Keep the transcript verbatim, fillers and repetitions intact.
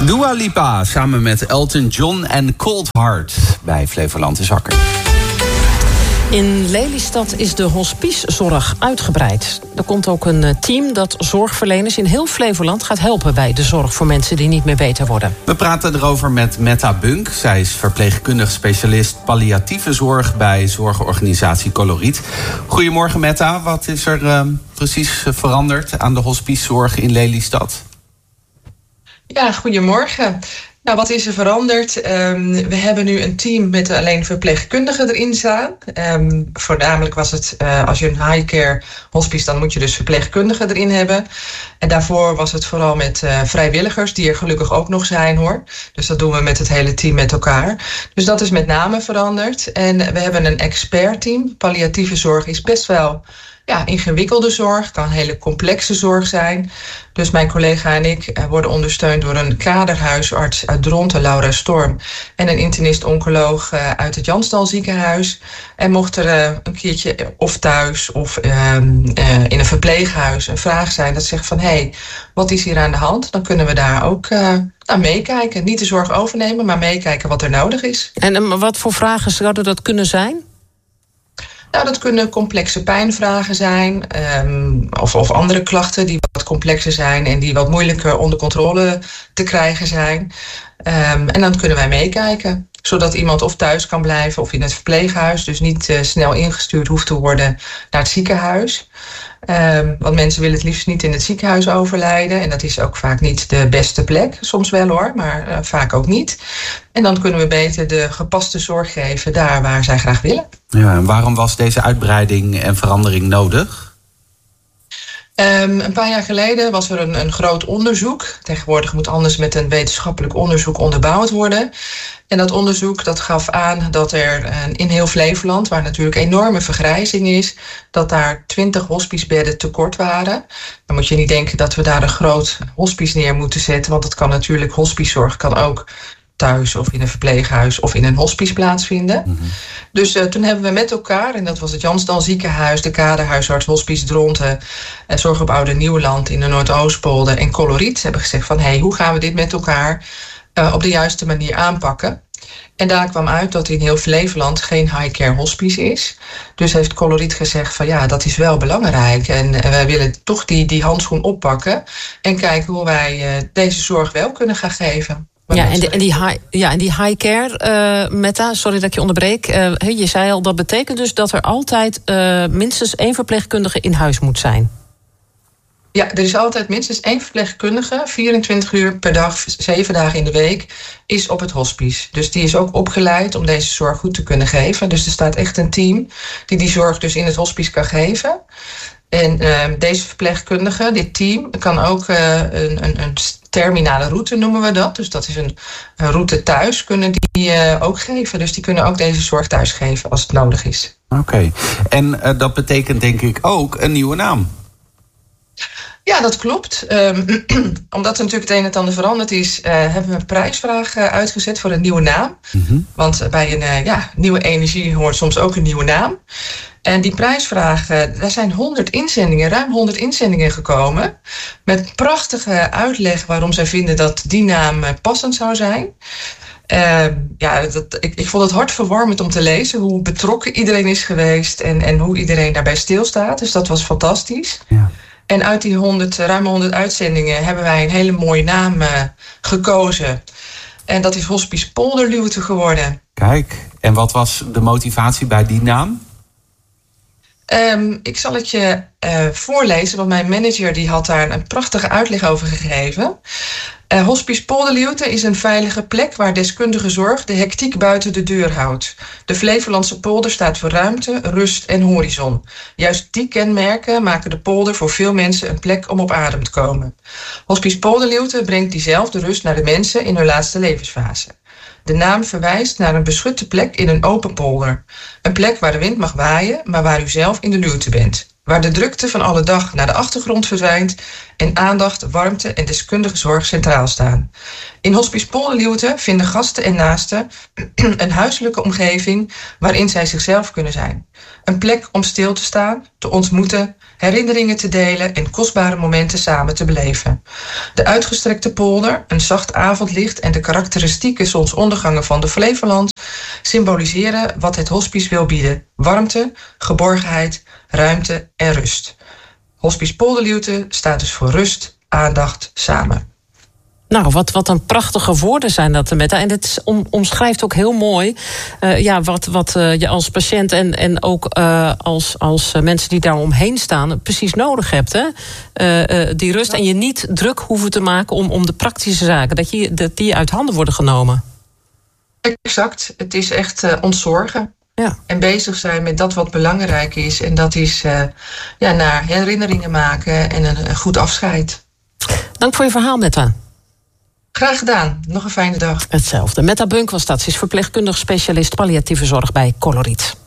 Dua Lipa samen met Elton John en Cold Heart bij Flevoland is Wakker. In Lelystad is de hospicezorg uitgebreid. Er komt ook een team dat zorgverleners in heel Flevoland gaat helpen bij de zorg voor mensen die niet meer beter worden. We praten erover met Metta Bunk. Zij is verpleegkundig specialist palliatieve zorg bij zorgorganisatie Coloriet. Goedemorgen Metta, wat is er uh, precies veranderd aan de hospicezorg in Lelystad? Ja, goedemorgen. Nou, wat is er veranderd? Um, we hebben nu een team met alleen verpleegkundigen erin staan. Um, voornamelijk was het, uh, als je een high-care hospice, dan moet je dus verpleegkundigen erin hebben. En daarvoor was het vooral met uh, vrijwilligers, die er gelukkig ook nog zijn hoor. Dus dat doen we met het hele team met elkaar. Dus dat is met name veranderd. En we hebben een expertteam. Palliatieve zorg is best wel ja, ingewikkelde zorg, kan hele complexe zorg zijn. Dus mijn collega en ik uh, worden ondersteund door een kaderhuisarts uit Dronten, Laura Storm, en een internist-oncoloog uh, uit het Jansdal ziekenhuis. En mocht er uh, een keertje of thuis of uh, uh, in een verpleeghuis een vraag zijn dat zegt van hé, hey, wat is hier aan de hand? Dan kunnen we daar ook uh, naar meekijken. Niet de zorg overnemen, maar meekijken wat er nodig is. En uh, wat voor vragen zouden dat kunnen zijn? Nou, dat kunnen complexe pijnvragen zijn, um, of, of andere klachten die wat complexer zijn en die wat moeilijker onder controle te krijgen zijn. Um, en dan kunnen wij meekijken, zodat iemand of thuis kan blijven of in het verpleeghuis, dus niet uh, snel ingestuurd hoeft te worden naar het ziekenhuis. Um, want mensen willen het liefst niet in het ziekenhuis overlijden. En dat is ook vaak niet de beste plek. Soms wel hoor, maar uh, vaak ook niet. En dan kunnen we beter de gepaste zorg geven daar waar zij graag willen. Ja, en waarom was deze uitbreiding en verandering nodig? Um, een paar jaar geleden was er een, een groot onderzoek. Tegenwoordig moet alles met een wetenschappelijk onderzoek onderbouwd worden. En dat onderzoek dat gaf aan dat er uh, in heel Flevoland, waar natuurlijk enorme vergrijzing is, dat daar twintig hospicebedden tekort waren. Dan moet je niet denken dat we daar een groot hospice neer moeten zetten, want het kan natuurlijk, hospicezorg kan ook thuis of in een verpleeghuis of in een hospice plaatsvinden. Mm-hmm. Dus uh, toen hebben we met elkaar, en dat was het Jansdal ziekenhuis, de kaderhuisarts, hospice Dronten, en Zorg op Oude Nieuwland in de Noordoostpolder en Coloriet hebben gezegd van hé, hey, hoe gaan we dit met elkaar uh, op de juiste manier aanpakken? En daar kwam uit dat in heel Flevoland geen high-care hospice is. Dus heeft Coloriet gezegd van ja, dat is wel belangrijk. En uh, wij willen toch die, die handschoen oppakken en kijken hoe wij uh, deze zorg wel kunnen gaan geven. Ja, en, de, en die high, ja, en die high care, uh, Metta, sorry dat ik je onderbreek. Uh, je zei al, dat betekent dus dat er altijd uh, minstens één verpleegkundige in huis moet zijn. Ja, er is altijd minstens één verpleegkundige, vierentwintig uur per dag, zeven dagen in de week, is op het hospice. Dus die is ook opgeleid om deze zorg goed te kunnen geven. Dus er staat echt een team die die zorg dus in het hospice kan geven. En uh, deze verpleegkundige, dit team, kan ook uh, een, een, een terminale route noemen we dat. Dus dat is een, een route thuis, kunnen die uh, ook geven. Dus die kunnen ook deze zorg thuis geven als het nodig is. Oké, okay. En uh, dat betekent denk ik ook een nieuwe naam. Ja, dat klopt. Um, omdat er natuurlijk het een en het ander veranderd is, uh, hebben we een prijsvraag uh, uitgezet voor een nieuwe naam. Mm-hmm. Want uh, bij een uh, ja, nieuwe energie hoort soms ook een nieuwe naam. En die prijsvraag, uh, daar zijn honderd inzendingen, ruim honderd inzendingen gekomen. Met prachtige uitleg waarom zij vinden dat die naam uh, passend zou zijn. Uh, ja, dat, ik, ik vond het hartverwarmend om te lezen hoe betrokken iedereen is geweest en, en hoe iedereen daarbij stilstaat. Dus dat was fantastisch. Ja. En uit die honderd, ruim honderd uitzendingen hebben wij een hele mooie naam uh, gekozen. En dat is Hospice Polderluwte geworden. Kijk, en wat was de motivatie bij die naam? Um, ik zal het je uh, voorlezen, want mijn manager die had daar een prachtige uitleg over gegeven. Uh, Hospice Polderluwte is een veilige plek waar deskundige zorg de hectiek buiten de deur houdt. De Flevolandse polder staat voor ruimte, rust en horizon. Juist die kenmerken maken de polder voor veel mensen een plek om op adem te komen. Hospice Polderluwte brengt diezelfde rust naar de mensen in hun laatste levensfase. De naam verwijst naar een beschutte plek in een open polder. Een plek waar de wind mag waaien, maar waar u zelf in de luwte bent. waar de drukte van alle dag naar de achtergrond verdwijnt en aandacht, warmte en deskundige zorg centraal staan. In Hospice Polderliewte vinden gasten en naasten een huiselijke omgeving waarin zij zichzelf kunnen zijn. Een plek om stil te staan, te ontmoeten, herinneringen te delen en kostbare momenten samen te beleven. De uitgestrekte polder, een zacht avondlicht en de karakteristieke zonsondergangen van de Flevoland symboliseren wat het hospice wil bieden: warmte, geborgenheid, ruimte en rust. Hospice Polderliewte staat dus voor rust, aandacht, samen. Nou, wat, wat een prachtige woorden zijn dat, Metta. En het om, omschrijft ook heel mooi uh, ja, wat, wat uh, je als patiënt en, en ook uh, als, als uh, mensen die daar omheen staan precies nodig hebt. Hè? Uh, uh, die rust en je niet druk hoeven te maken om, om de praktische zaken, dat, je, dat die uit handen worden genomen. Exact, het is echt uh, ontzorgen. Ja. En bezig zijn met dat wat belangrijk is. En dat is uh, ja, naar herinneringen maken en een, een goed afscheid. Dank voor je verhaal, Metta. Graag gedaan. Nog een fijne dag. Hetzelfde. Metta Bunk was dat. Ze is verpleegkundig specialist palliatieve zorg bij Coloriet.